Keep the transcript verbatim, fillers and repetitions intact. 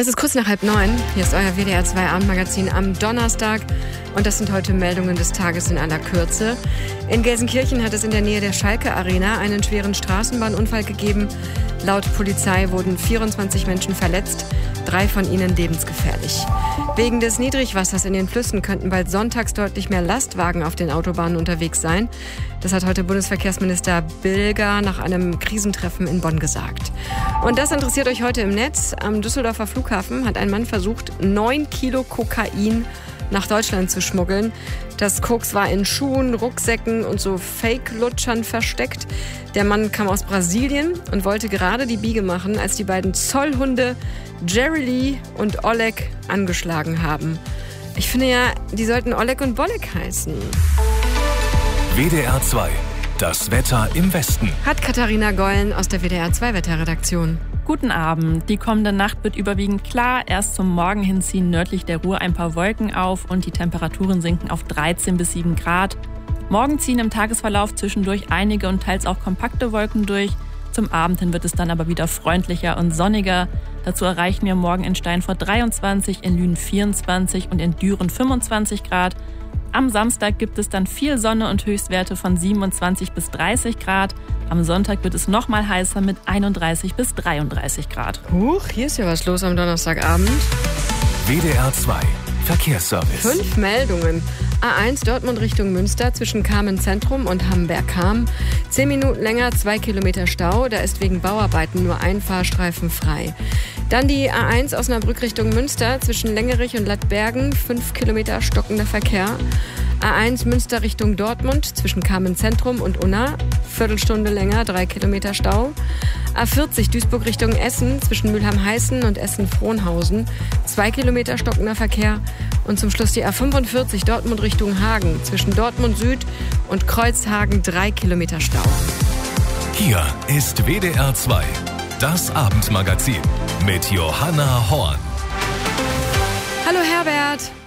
Es ist kurz nach halb neun. Hier ist euer W D R zwei Abendmagazin am Donnerstag. Und das sind heute Meldungen des Tages in aller Kürze. In Gelsenkirchen hat es in der Nähe der Schalke Arena einen schweren Straßenbahnunfall gegeben. Laut Polizei wurden vierundzwanzig Menschen verletzt, drei von ihnen lebensgefährlich. Wegen des Niedrigwassers in den Flüssen könnten bald sonntags deutlich mehr Lastwagen auf den Autobahnen unterwegs sein. Das hat heute Bundesverkehrsminister Bilger nach einem Krisentreffen in Bonn gesagt. Und das interessiert euch heute im Netz. Am Düsseldorfer Flughafen hat ein Mann versucht, neun Kilo Kokain nach Deutschland zu schmuggeln. Das Koks war in Schuhen, Rucksäcken und so Fake-Lutschern versteckt. Der Mann kam aus Brasilien und wollte gerade die Biege machen, als die beiden Zollhunde Jerry Lee und Oleg angeschlagen haben. Ich finde ja, die sollten Oleg und Bolek heißen. W D R zwei, das Wetter im Westen. Hat Katharina Gollen aus der W D R zwei Wetterredaktion. Guten Abend. Die kommende Nacht wird überwiegend klar. Erst zum Morgen hin ziehen nördlich der Ruhr ein paar Wolken auf und die Temperaturen sinken auf dreizehn bis sieben Grad. Morgen ziehen im Tagesverlauf zwischendurch einige und teils auch kompakte Wolken durch. Zum Abend hin wird es dann aber wieder freundlicher und sonniger. Dazu erreichen wir morgen in Steinfurt dreiundzwanzig, in Lünen vierundzwanzig und in Düren fünfundzwanzig Grad. Am Samstag gibt es dann viel Sonne und Höchstwerte von siebenundzwanzig bis dreißig Grad. Am Sonntag wird es noch mal heißer mit einunddreißig bis dreiunddreißig Grad. Huch, hier ist ja was los am Donnerstagabend. W D R zwei Verkehrsservice. Fünf Meldungen. A eins Dortmund Richtung Münster zwischen Kamen Zentrum und Hamberg-Kam. Zehn Minuten länger, zwei Kilometer Stau. Da ist wegen Bauarbeiten nur ein Fahrstreifen frei. Dann die A eins Osnabrück Richtung Münster zwischen Längerich und Lattbergen. Fünf Kilometer stockender Verkehr. A eins Münster Richtung Dortmund zwischen Kamen Zentrum und Unna. Viertelstunde länger, drei Kilometer Stau. A vierzig Duisburg Richtung Essen zwischen Mülheim-Heißen und Essen-Frohnhausen. Zwei Kilometer stockender Verkehr. Und zum Schluss die A fünfundvierzig Dortmund Richtung Hagen zwischen Dortmund Süd und Kreuzhagen. Drei Kilometer Stau. Hier ist W D R zwei, das Abendmagazin mit Johanna Horn. Hallo Herbert.